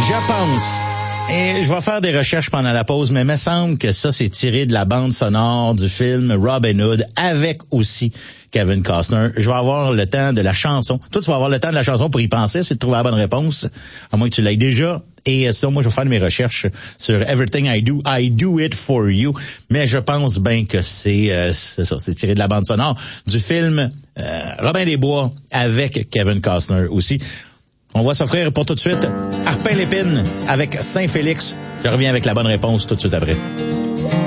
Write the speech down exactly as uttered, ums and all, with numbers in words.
Je pense. Et je vais faire des recherches pendant la pause, mais il me semble que ça, c'est tiré de la bande sonore du film Robin Hood, avec aussi Kevin Costner. Je vais avoir le temps de la chanson. Toi, tu vas avoir le temps de la chanson pour y penser, c'est de trouver la bonne réponse, à moins que tu l'aies déjà. Et ça, moi, je vais faire mes recherches sur Everything I Do, I Do It For You. Mais je pense bien que c'est, euh, c'est ça, c'est tiré de la bande sonore du film euh, Robin des Bois, avec Kevin Costner aussi. On va s'offrir pour tout de suite Arpin Lépine avec Saint-Félix. Je reviens avec la bonne réponse tout de suite après.